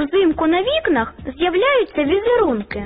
взимку на вікнах з'являються візерунки?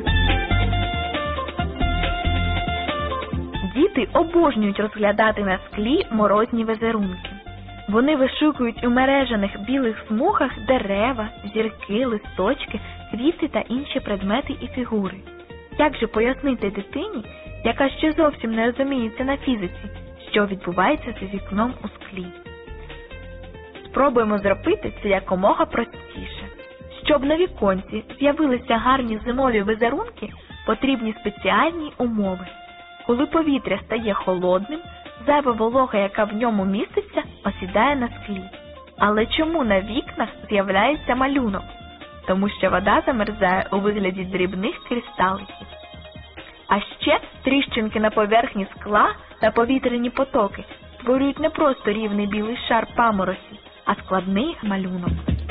Діти обожнюють розглядати на склі морозні візерунки. Вони вишукують у мережаних білих смугах дерева, зірки, листочки, квіти та інші предмети і фігури. Як же пояснити дитині, яка ще зовсім не розуміється на фізиці, що відбувається за вікном у склі? Спробуємо зробити це якомога простіше. Щоб на віконці з'явилися гарні зимові візерунки, потрібні спеціальні умови. Коли повітря стає холодним, зайва волога, яка в ньому міститься, осідає на склі. Але чому на вікнах з'являється малюнок? Тому що вода замерзає у вигляді дрібних кристаликів. А ще тріщинки на поверхні скла та повітряні потоки створюють не просто рівний білий шар паморосі, а складний малюнок.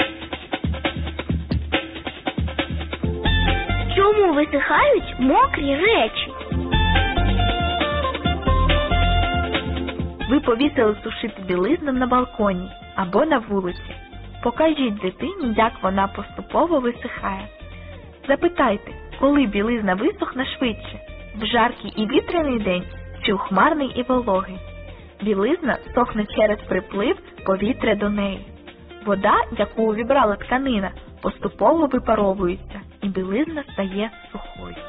Чому висихають мокрі речі? Ви повісили сушити білизну на балконі або на вулиці. Покажіть дитині, як вона поступово висихає. Запитайте, коли білизна висохне швидше – в жаркий і вітряний день чи у хмарний і вологий. Білизна сохне через приплив повітря до неї. Вода, яку увібрала тканина, поступово випаровується, і білизна стає сухою.